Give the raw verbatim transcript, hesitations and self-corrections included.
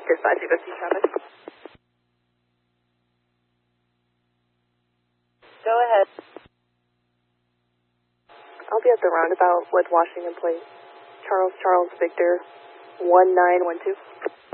Good five two fifty traffic. Go ahead. I'll be at the roundabout with Washington Plate. Charles Charles Victor one nine one two.